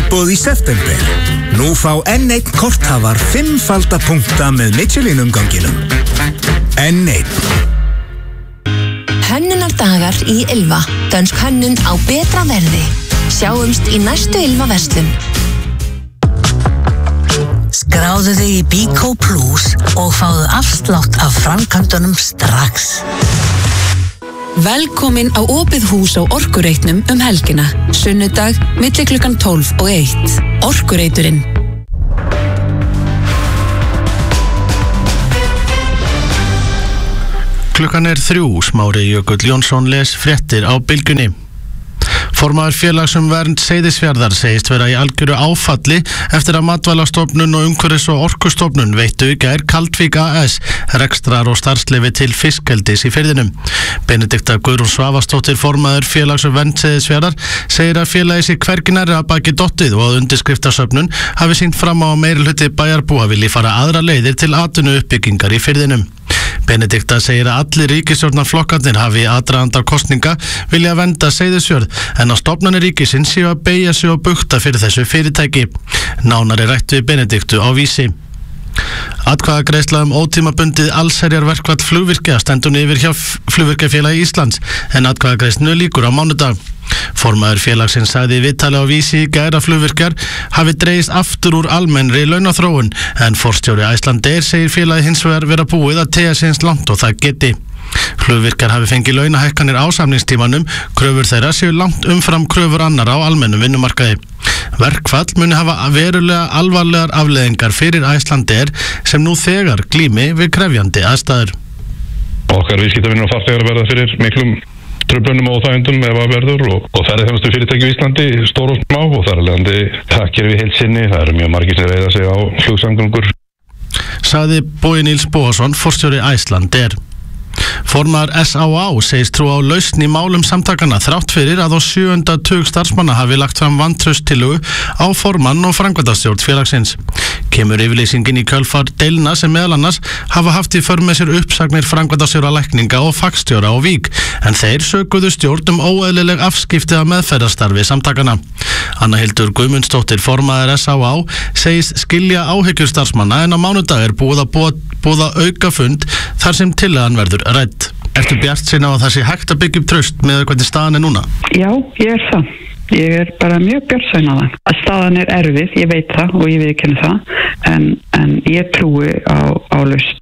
tilboð í september. Nú fá N1 korthafar 5-falda punkta með Michelin-umganginum. N1. Hönnunardagar í Ylva. Dönsk hönnun á betra verði. Sjáumst í næstu Ylva-verslun. Skráðu þig í Bíkó Plus og fáðu afslátt af framkvæmdunum strax. Velkomin á opið hús á Orkureitnum helgina. Sunnudag, milli klukkan 12 og 1. Orkureiturinn. Klukkan 3, Smári Jökull Jónsson les fréttir á Bylgjunni. Formaður félags vernd Seyðisfjarðar segist vera í algjöru áfalli eftir að Matvælastofnun og Umhverfis- og Orkustofnun veittu í gær Kaldvík AS rekstrar- og starfsleyfi til fiskeldis í firðinum. Benedikta Guðrún Svavarsdóttir, formaður félags vernd Seyðisfjarðar, segir að félagið sé hvergi nærri að baki dottið og að undirskriftasöfnun hafi sýnt fram á meirihluti bæjarbúa vilji fara aðra leiðir til atvinnuuppbyggingar í firðinum. Benedikta segir að allir ríkisstjórnarflokkarnir hafi í aðdraganda kosninga vilja vernda Seyðisfjörð en að stofnanir ríkisins séu að beygja sig og bugta fyrir þessu fyrirtæki. Nánar rætt við Benediktu á Vísi. Atkvæðagreiðsla ótímabundið allsherjarverkfall flugvirkja stendur yfir hjá Flugvirkjafélagi Íslands en atkvæðagreiðslunni lýkur á mánudag. Formaður félagsins sagði í viðtali á Vísi í gær að flugvirkjar hafi dregist aftur úr almennri launaþróun en forstjóri Icelandair segir félagið hins vegar vera búið að teygja sig eins langt og það geti. Flugvirkjar hafi fengið launahækkanir á samningstímanum, kröfur þeirra séu langt umfram kröfur annarra á almennum vinnumarkaði. Verkfall muni hafa verulega alvarlegar afleiðingar fyrir Icelandair sem nú þegar glími við krefjandi aðstæður. Okkar viðskiptavinir og farþegar verða fyrir miklum truflunum og óþægindum ef að verður og ferðaþjónustu fyrirtæki í Íslandi stór og smá og þar alveg það gerum við heilt sinni, það eru mjög margir sem reiða sig á flugsamgöngur. Sagði Bogi Níls Bóasson, forstjóri Icelandair. Formaður SÁÁ segist trú á lausn í málum samtakana þrátt fyrir að á 7. tug starfsmanna hafi lagt fram vantrauststillögu á formann og framkvæmdastjórn félagsins. Kemur yfirlýsingin í kjölfar deilna sem meðal annars hafa haft í för með sér uppsagnir framkvæmdastjóra lækninga og fagstjóra á Vík en þeir sökuðu stjórn óeðlileg afskipti af meðferðarstarfi samtakana. Anna Hildur Guðmundsdóttir, formaður SÁÁ, segist skilja áhyggjur starfsmanna en á mánudag búið að boða aukafund þar sem tillagan verður rædd. Ertu bjartsýn á að það sé hægt að byggja upp traust með hvernig staðan núna? Já, ég það. Ég bara mjög bjartsýn á það. Að staðan erfið, ég veit það og ég viðurkenni það, en ég trúi á lausn.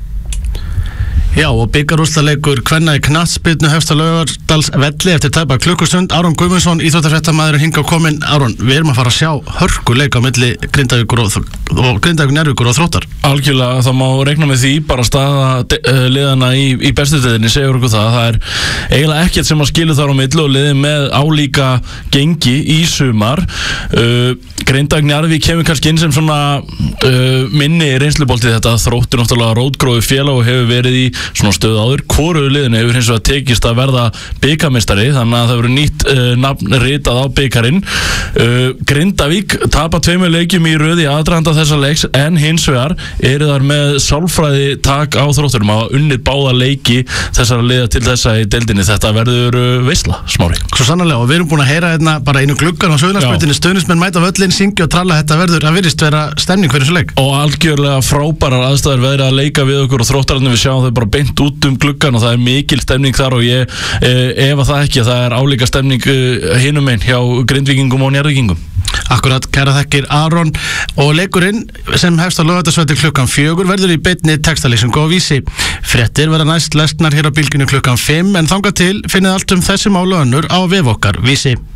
Já, og bikarúrslitaleikur kvenna í knattspyrnu hefst á Laugardalsvelli eftir tæpa klukkustund. Aron Guðmundsson, íþróttafréttamaður, hingað kominn. Aron, við erum að fara að sjá hörkuleik á milli Grindavíkur og Njarðvíkur og Þróttar. Algjörlega, það má reikna með því, bara staða liðana í bestu deildinni segur okkur það er eiginlega ekkert sem að skilu þar á milli og liðið með álíka gengi í sumar. Grindavík Njarðvík kemur kannski inn sem svona minni reynslubolti. Þetta Þróttur náttúrulega rótgróið félag og hefur verið í svona stöðu áður. Hvorugu liðinu hefur hins vegar tekist að verða bikarmeistari, þannig að það verður nýtt nafn ritað á bikarinn. Grindavík tapa 2 leikjum í röð í aðdraganda þessa leiks en hins vegar eru þar með sálfræði tak á Þrótturum að unnið báða leiki þessara liða til þessa í deildinni. Þetta verður veisla, Smári. Svo sannarlega, og við erum búin að heyra hérna bara einu gluggan á Suðurlandsbrautinni, stuðningsmenn mæta völlin, syngja og tralla. Þetta verður að virðist vera stemning fyrir þessu leik. Og algjörlega frábærar aðstæður verið að leika við okkur og Þróttararnir, við sjáum þau bara beint út gluggan og það er mikil stemning þar og ég efa það ekki að það er álíka stemning hinum einn hjá Grindvíkingum og Njarðvíkingum. Akkurat, kæra þakkir Aron. Og leikurinn sem hefst á Laugardalsvelli klukkan 4 verður í beinni textalýsingu á Vísi. Fréttir verða næst lesnar hér á Bylgjunni klukkan 5 en þangað til finnið allt þessi mál og önnur á vef okkar Vísi.